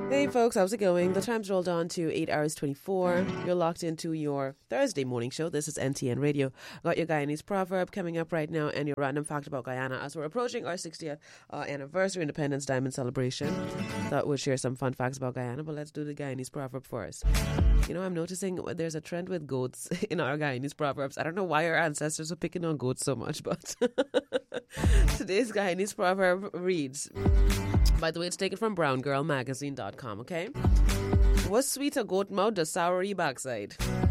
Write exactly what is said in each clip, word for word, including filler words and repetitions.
Hey folks, how's it going? The time's rolled on to eight hours twenty-four. You're locked into your Thursday morning show. This is N T N Radio. Got your Guyanese proverb coming up right now and your random fact about Guyana as we're approaching our sixtieth uh, anniversary Independence Diamond celebration. Thought we'd share some fun facts about Guyana, but let's do the Guyanese proverb first. You know, I'm noticing there's a trend with goats in our Guyanese proverbs. I don't know why our ancestors are picking on goats so much, but today's Guyanese proverb reads... By the way, it's taken from brown girl magazine dot com, okay? What's sweet a goat mouth, the soury backside?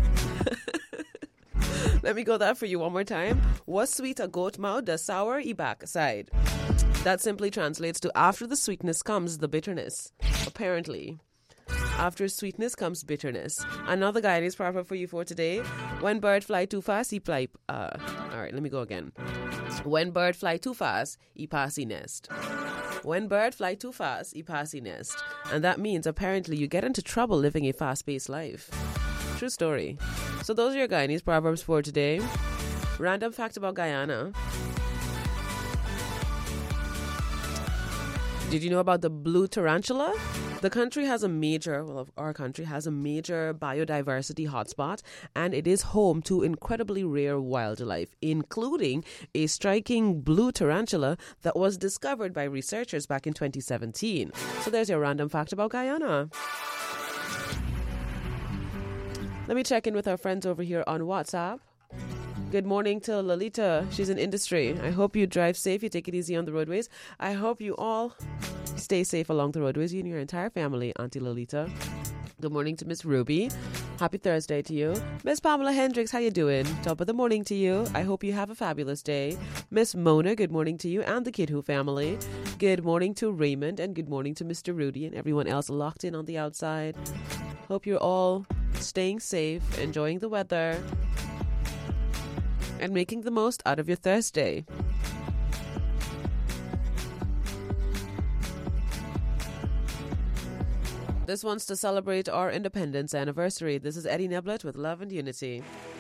Let me go that for you one more time. What's sweet a goat mouth, the soury backside? That simply translates to after the sweetness comes the bitterness. Apparently. After sweetness comes bitterness. Another Guyanese proverb for you for today. When bird fly too fast, he fly... Uh, all right, let me go again. When bird fly too fast, he pass he nest. When bird fly too fast, he pass he nest. And that means apparently you get into trouble living a fast-paced life. True story. So those are your Guyanese proverbs for today. Random fact about Guyana. Did you know about the blue tarantula? The country has a major, well, our country has a major biodiversity hotspot, and it is home to incredibly rare wildlife, including a striking blue tarantula that was discovered by researchers back in twenty seventeen. So there's your random fact about Guyana. Let me check in with our friends over here on WhatsApp. Good morning to Lolita. She's in industry. I hope you drive safe. You take it easy on the roadways. I hope you all stay safe along the roadways. You and your entire family, Auntie Lolita. Good morning to Miss Ruby. Happy Thursday to you. Miss Pamela Hendricks, how you doing? Top of the morning to you. I hope you have a fabulous day. Miss Mona, good morning to you and the Kidhu family. Good morning to Raymond and good morning to Mister Rudy and everyone else locked in on the outside. Hope you're all staying safe, enjoying the weather, and making the most out of your Thursday. This one's to celebrate our independence anniversary. This is Eddie Neblett with Love and Unity.